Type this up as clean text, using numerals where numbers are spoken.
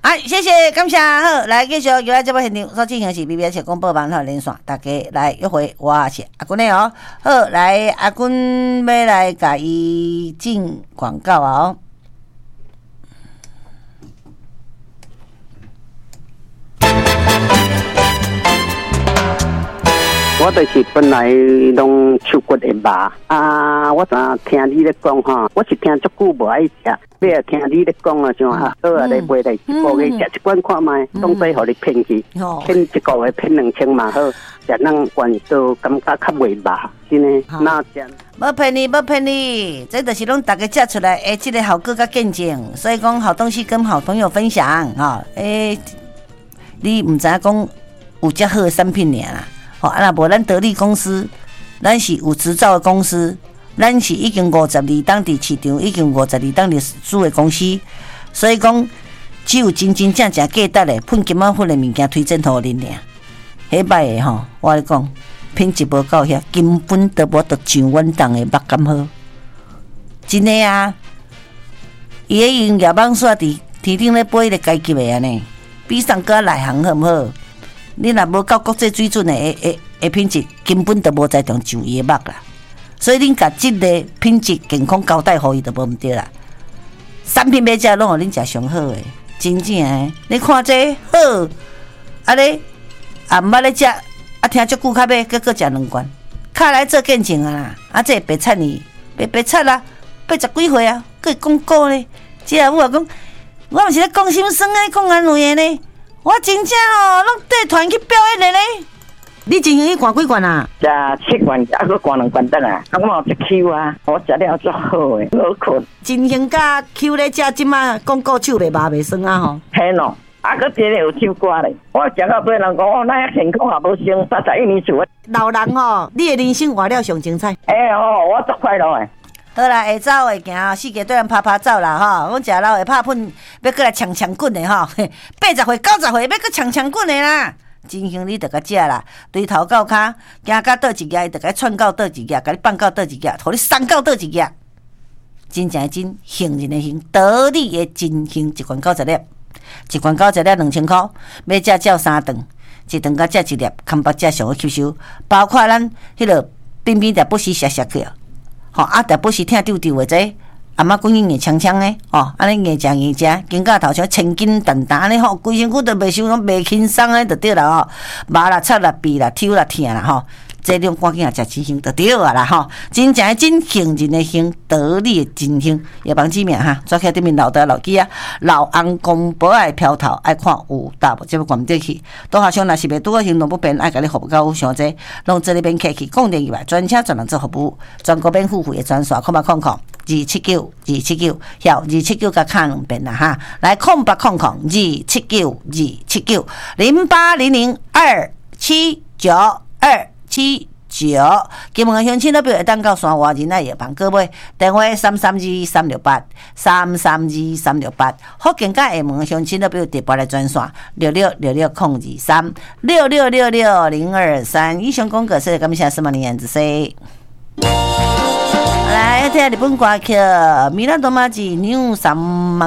好，谢谢，感谢。好，来继续，由来这部现场所进行是 BBS 广播网络连线，大家来约会，我是阿君的哦。好，来阿君要来甲伊进广告哦。 我就是本来拢手骨会麻啊！我昨听你咧讲吼，我是听足久无爱食，你也听你咧讲啊，像好啊，你买来一个月食一罐看卖，总之互你骗去，骗一个月骗2000嘛好，食人关都感觉较袂麻，真诶，那这样。 无骗你，无骗你，这就是拢大家食出来诶，这个效果甲见证，所以讲好东西跟好朋友分享哈。你唔知影讲有遮好诶产品尔啦。吼，啊，若无咱得力公司，咱是有执照的公司，咱是已经52档伫市场，已经52档伫主的公司，所以讲只有真正价值的、喷金仔粉的物件推荐互恁尔。迄摆的吼，我咧讲品质无够遐，根本都无得像阮当的肉感好。真诶啊！伊迄营业网煞伫天顶咧飞咧阶级的安尼，比上个内行好毋好？你若无到国际水准的品质，根本就无在中上伊的肉啦。所以恁甲即个品质健康交代互伊就无毋对啦。产品买食拢互恁食上好诶，真正诶。你看这好，啊咧啊毋捌咧食，啊听足久较买，搁食2罐，卡来做见证啊啦！啊这白菜呢，白菜啦，80几岁啊，搁会讲古咧。这下母啊讲，我毋是咧讲心酸诶，讲安慰诶呢。我真正哦，拢带团去表演的咧。你真去灌几罐啊？ 食7罐，啊，搁灌2罐灯啊！啊，我有一 Q 啊，我食了足好诶，好困。 真行甲 Q 咧食，即马广告手袂麻袂酸啊吼。 嘿喏，啊，搁真诶有唱歌咧。我食到尾人讲，哦，咱遐健康也无剩31年厝。老人吼，你诶人生活了上精彩。 我足快乐诶。 好啦，会走会行，四界对人拍走啦吼。阮食老会拍喷，要过来抢棍的吼。80岁、90岁要过抢棍的啦。真行，你着甲食啦，对头到骹，行到倒一夹，伊着甲你窜到倒一夹，甲你放到倒一夹，互你送到倒一夹。真正真，行人的行，得力的真行，一罐90粒，一罐90粒2000块，要食照3顿，一顿甲食1粒，康巴食上好吸收，包括咱迄落边边的不时削去啊。吼，啊，但不是听丢丢的这，阿妈讲硬呛呛的，吼，安尼硬食，肩胛头像千斤重担安尼吼，规身躯都袂伤，拢袂轻松的就对啦吼，麻啦、插啦、鼻啦、抽啦、疼啦吼，这种赶紧啊食真香就对啊啦吼，真正真行人的行，得力的真香，夜帮子命哈，抓起对面老大老鸡啊，老翁公不爱飘头，爱看有大无，这要关得去。拄好像若是袂拄好行动不便，爱甲你服务到伤济，拢这里边客气，供电以外，专车专人做服务，全国免付费的专线，0800-279-279，晓279甲卡2遍啦哈，来0800-279-279，0800-279。金门乡亲那边会当到山外人来夜帮各位电话332-368，福建甲厦门乡亲那边特别来专线6666-023，6666-023。以上广告是感谢什么的样子噻？来听日本歌曲，米兰多玛吉牛三。